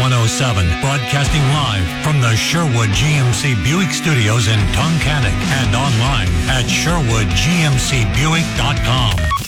107, broadcasting live from the Sherwood GMC Buick Studios in Tunkhannock and online at SherwoodGMCBuick.com.